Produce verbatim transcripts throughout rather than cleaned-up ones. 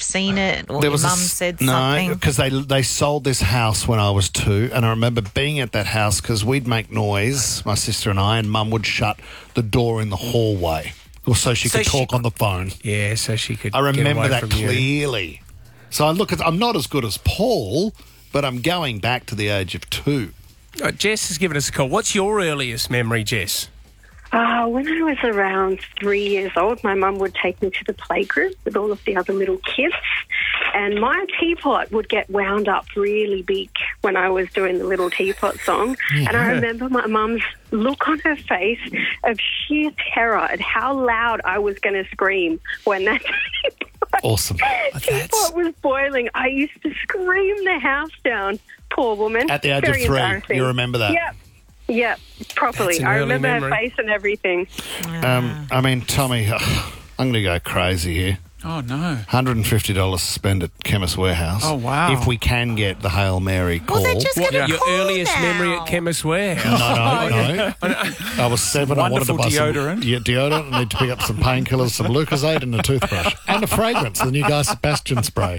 seen it or There your was a mum s- said no, something? because they they sold this house when I was two, and I remember being at that house because we'd make noise, my sister and I, and Mum would shut the door in the hallway, or so she So could she talk on the phone. Yeah, so she could I get remember away that from you. clearly. So I look at, I'm not as good as Paul, but I'm going back to the age of two. Uh, Jess has given us a call. What's your earliest memory, Jess? Uh, when I was around three years old, my mum would take me to the playgroup with all of the other little kids, and my teapot would get wound up really big when I was doing the little teapot song. Yeah. And I remember my mum's look on her face of sheer terror at how loud I was going to scream when that teapot, Awesome. teapot was boiling. I used to scream the house down. Poor woman. At the age Very of three, embarrassing. you remember that? Yep. Yep, properly. That's an I early remember memory. her face and everything. Um, I mean, Tommy, I'm going to go crazy here. Oh, no. one hundred fifty dollars to spend at Chemist Warehouse. Oh, wow. If we can get the Hail Mary call. Well, they're just going to Your call earliest now. memory at Chemist Warehouse? No, no, no. I was seven. Wonderful I wanted to buy deodorant. some yeah, deodorant. I need to pick up some painkillers, some Lucozade, and a toothbrush, and a fragrance, the new Guy Sebastian spray.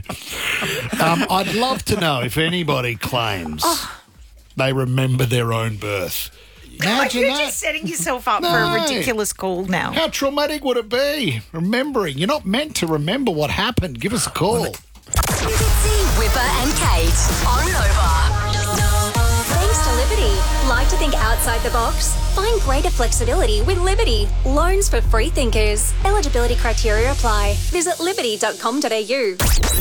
Um, I'd love to know if anybody claims they remember their own birth. Imagine You're that. just setting yourself up for No. a ridiculous call now. How traumatic would it be? Remembering. You're not meant to remember what happened. Give us a call. Whipper and Kate on Nova. Thanks to Liberty. Like to think outside the box? Find greater flexibility with Liberty. Loans for free thinkers. Eligibility criteria apply. Visit liberty dot com dot a u.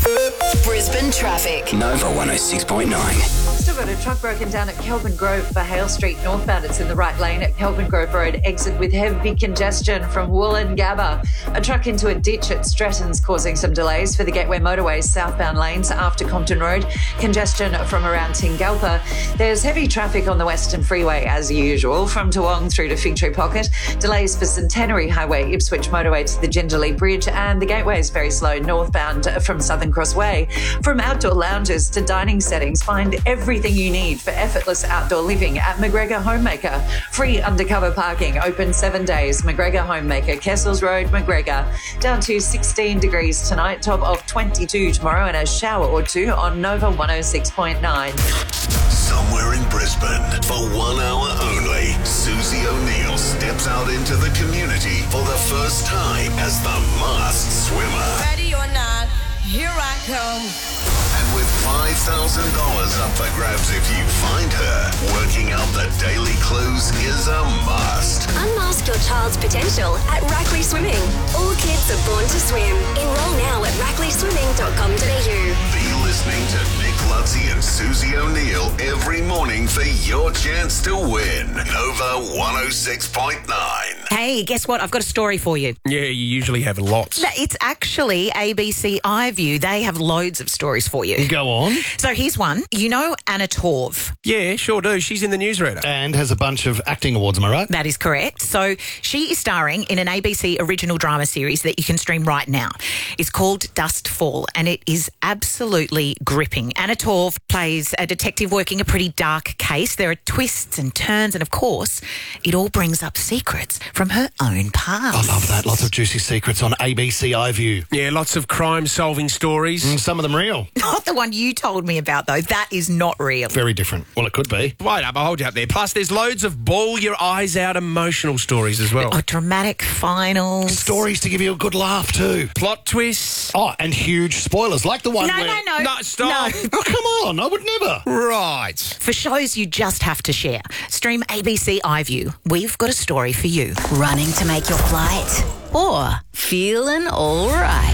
Brisbane traffic. Nova one oh six point nine. Still got a truck broken down at Kelvin Grove for Hale Street northbound. It's in the right lane at Kelvin Grove Road exit with heavy congestion from Wollongabba. A truck into a ditch at Stratton's causing some delays for the Gateway Motorways southbound lanes after Compton Road. Congestion from around Tingalpa. There's heavy traffic on the Western Freeway as usual from Toowong through to Fig Tree Pocket. Delays for Centenary Highway, Ipswich Motorway to the Gingerley Bridge, and the Gateway is very slow northbound from Southern Cross Way. From outdoor lounges to dining settings, find everything you need for effortless outdoor living at McGregor Homemaker. Free undercover parking, open seven days. McGregor Homemaker, Kessels Road, McGregor. Down to sixteen degrees tonight, top of twenty-two tomorrow, and a shower or two on Nova one oh six point nine. Somewhere in Brisbane, for one hour only, Susie O'Neill steps out into the community for the first time as the masked swimmer. Ready or not, here I come. And with five thousand dollars up for grabs if you find her, working out the daily clues is a must. Unmask your child's potential at Rackley Swimming. All kids are born to swim. Enroll now at rackley swimming dot com dot a u. Be listening to Nick Lutzy and Susie O'Neill every morning for your chance to win. Nova one oh six point nine. Hey, guess what? I've got a story for you. Yeah, you usually have lots. No, it's actually A B C iView. They have loads of stories for you. Go on. So here's one. You know Anna Torv? Yeah, sure do. She's in the newsreader. And has a bunch of acting awards, am I right? That is correct. So she is starring in an A B C original drama series that you can stream right now. It's called Dust Fall, and it is absolutely gripping. Anna Torv plays a detective working a pretty dark case. There are twists and turns, and of course, it all brings up secrets from her own past. I love that. Lots of juicy secrets on A B C iView. Yeah, lots of crime-solving stories. Mm, some of them real. Not the one you told me about, though. That is not real. Very different. Well, it could be. Wait up, I'll hold you up there. Plus, there's loads of bawl-your-eyes-out emotional stories as well. Oh, dramatic finals. Stories to give you a good laugh too. Plot twists. Oh, and huge spoilers, like the one No, where... no, no. No, stop. No. Oh, come on. I would never. Right. For shows you just have to share, stream A B C iView. We've got a story for you. Running to make your flight? Or feeling all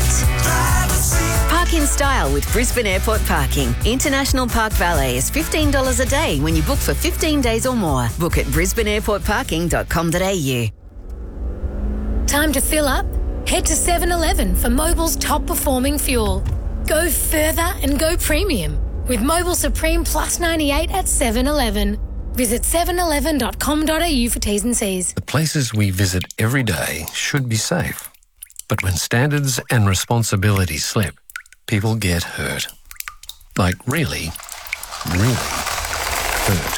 right? Park in style with Brisbane Airport Parking. International Park Valet is fifteen dollars a day when you book for fifteen days or more. Book at brisbane airport parking dot com dot a u. Time to fill up? Head to seven eleven for Mobil's top performing fuel. Go further and go premium with Mobil Supreme Plus ninety-eight at seven eleven. Visit seven eleven dot com dot a u for T's and C's. The places we visit every day should be safe. But when standards and responsibilities slip, people get hurt. Like really, really hurt.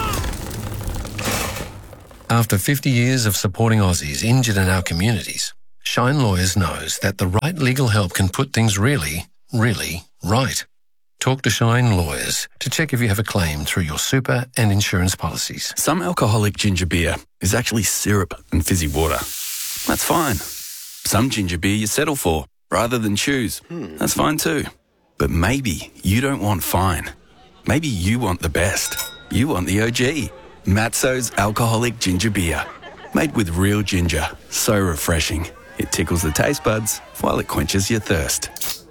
After fifty years of supporting Aussies injured in our communities, Shine Lawyers knows that the right legal help can put things really, really right. Talk to Shine Lawyers to check if you have a claim through your super and insurance policies. Some alcoholic ginger beer is actually syrup and fizzy water. That's fine. Some ginger beer you settle for rather than choose. That's fine too. But maybe you don't want fine. Maybe you want the best. You want the O G. Matzo's alcoholic ginger beer. Made with real ginger. So refreshing. It tickles the taste buds while it quenches your thirst.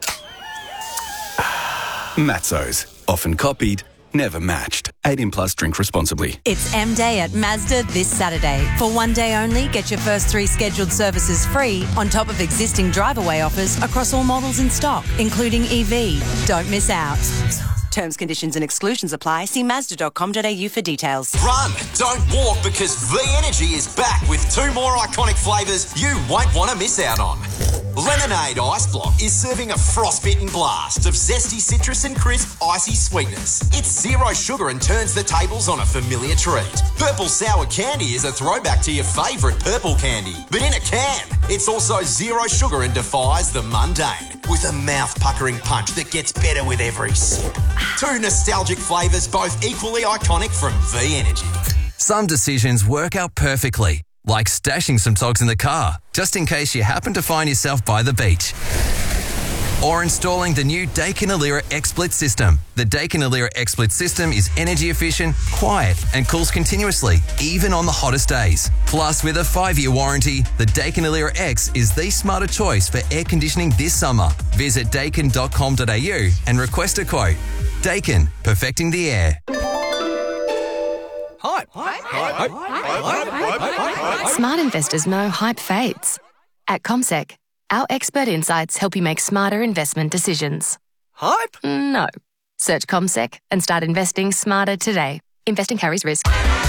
Matzo's. Often copied, never matched. eighteen plus, drink responsibly. It's M Day at Mazda this Saturday. For one day only, get your first three scheduled services free on top of existing drive-away offers across all models in stock, including E V. Don't miss out. Terms, conditions and exclusions apply. See mazda dot com dot a u for details. Run, don't walk, because V Energy is back with two more iconic flavours you won't want to miss out on. Lemonade Ice Block is serving a frostbitten blast of zesty citrus and crisp icy sweetness. It's zero sugar and turns the tables on a familiar treat. Purple Sour Candy is a throwback to your favourite purple candy, but in a can. It's also zero sugar and defies the mundane, with a mouth-puckering punch that gets better with every sip. Two nostalgic flavours, both equally iconic from V Energy. Some decisions work out perfectly, like stashing some togs in the car, just in case you happen to find yourself by the beach. Or installing the new Daikin Alira X-Split system. The Daikin Alira X-Split system is energy efficient, quiet, and cools continuously, even on the hottest days. Plus, with a five-year warranty, the Daikin Alira X is the smarter choice for air conditioning this summer. Visit daikin dot com dot a u and request a quote. Daikin, perfecting the air. Hype. Hype. Hype. Hype. Smart investors know hype fades. At CommSec, our expert insights help you make smarter investment decisions. Hype? No. Search CommSec and start investing smarter today. Investing carries risk.